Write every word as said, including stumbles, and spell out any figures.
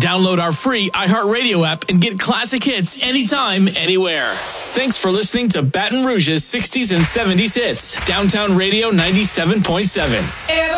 Download our free iHeartRadio app and get classic hits anytime, anywhere. Thanks for listening to Baton Rouge's sixties and seventies hits. Downtown Radio ninety-seven point seven.